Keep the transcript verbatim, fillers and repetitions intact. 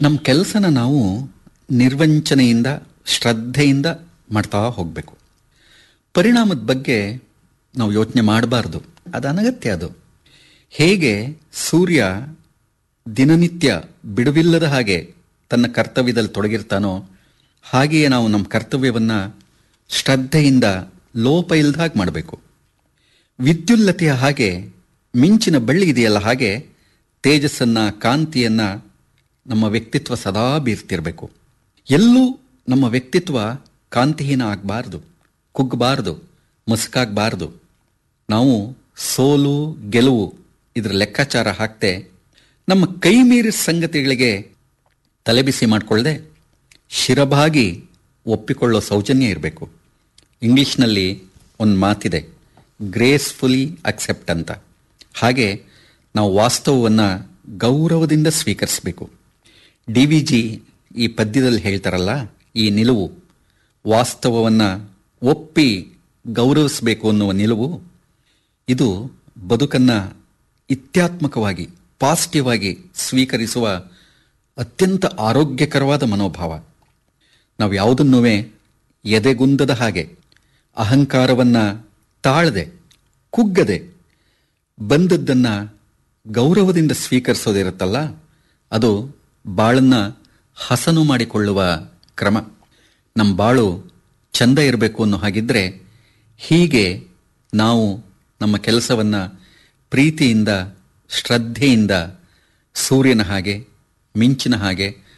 ನಮ್ಮ ಕೆಲಸನ ನಾವು ನಿರ್ವಂಚನೆಯಿಂದ ಶ್ರದ್ಧೆಯಿಂದ ಮಾಡ್ತಾ ಹೋಗಬೇಕು. ಪರಿಣಾಮದ ಬಗ್ಗೆ ನಾವು ಯೋಚನೆ ಮಾಡಬಾರ್ದು, ಅದು ಅನಗತ್ಯ. ಅದು ಹೇಗೆ ಸೂರ್ಯ ದಿನನಿತ್ಯ ಬಿಡುವಿಲ್ಲದ ಹಾಗೆ ತನ್ನ ಕರ್ತವ್ಯದಲ್ಲಿ ತೊಡಗಿರ್ತಾನೋ, ಹಾಗೆಯೇ ನಾವು ನಮ್ಮ ಕರ್ತವ್ಯವನ್ನು ಶ್ರದ್ಧೆಯಿಂದ ಲೋಪ ಇಲ್ಲದ ಹಾಗೆ ಮಾಡಬೇಕು. ವಿದ್ಯುಲ್ಲತೆಯ ಹಾಗೆ ಮಿಂಚಿನ ಬಳ್ಳಿ ಇದೆಯಲ್ಲ, ಹಾಗೆ ತೇಜಸ್ಸನ್ನು, ಕಾಂತಿಯನ್ನು ನಮ್ಮ ವ್ಯಕ್ತಿತ್ವ ಸದಾ ಬೀರ್ತಿರಬೇಕು. ಎಲ್ಲೂ ನಮ್ಮ ವ್ಯಕ್ತಿತ್ವ ಕಾಂತಿಹೀನ ಆಗಬಾರ್ದು, ಕುಗ್ಗಬಾರ್ದು, ಮಸುಕಾಗಬಾರ್ದು. ನಾವು ಸೋಲು ಗೆಲುವು ಇದರ ಲೆಕ್ಕಾಚಾರ ಹಾಕ್ತೆ ನಮ್ಮ ಕೈ ಮೀರಿದ ಸಂಗತಿಗಳಿಗೆ ತಲೆಬಿಸಿ ಮಾಡಿಕೊಳ್ಳದೆ ಶಿರಬಾಗಿ ಒಪ್ಪಿಕೊಳ್ಳೋ ಸೌಜನ್ಯ ಇರಬೇಕು. ಇಂಗ್ಲಿಷ್ನಲ್ಲಿ ಒಂದು ಮಾತಿದೆ, ಗ್ರೇಸ್ಫುಲಿ ಅಕ್ಸೆಪ್ಟ್ ಅಂತ. ಹಾಗೆ ನಾವು ವಾಸ್ತವವನ್ನು ಗೌರವದಿಂದ ಸ್ವೀಕರಿಸಬೇಕು. ಡಿ ವಿ ಜಿ ಈ ಪದ್ಯದಲ್ಲಿ ಹೇಳ್ತಾರಲ್ಲ, ಈ ನಿಲುವು, ವಾಸ್ತವವನ್ನು ಒಪ್ಪಿ ಗೌರವಿಸಬೇಕು ಅನ್ನುವ ನಿಲುವು, ಇದು ಬದುಕನ್ನು ಇತ್ಯಾತ್ಮಕವಾಗಿ ಪಾಸಿಟಿವ್ ಆಗಿ ಸ್ವೀಕರಿಸುವ ಅತ್ಯಂತ ಆರೋಗ್ಯಕರವಾದ ಮನೋಭಾವ. ನಾವು ಯಾವುದನ್ನೂ ಎದೆಗುಂದದ ಹಾಗೆ, ಅಹಂಕಾರವನ್ನು ತಾಳದೆ, ಕುಗ್ಗದೆ, ಬಂದದ್ದನ್ನು ಗೌರವದಿಂದ ಸ್ವೀಕರಿಸೋದಿರುತ್ತಲ್ಲ, ಅದು ಬಾಳನ್ನು ಹಸನು ಮಾಡಿಕೊಳ್ಳುವ ಕ್ರಮ. ನಮ್ಮ ಬಾಳು ಚಂದ ಇರಬೇಕು ಅನ್ನೋ ಹಾಗಿದ್ದರೆ ಹೀಗೆ ನಾವು ನಮ್ಮ ಕೆಲಸವನ್ನು ಪ್ರೀತಿಯಿಂದ ಶ್ರದ್ಧೆಯಿಂದ ಸೂರ್ಯನ ಹಾಗೆ, ಮಿಂಚಿನ ಹಾಗೆ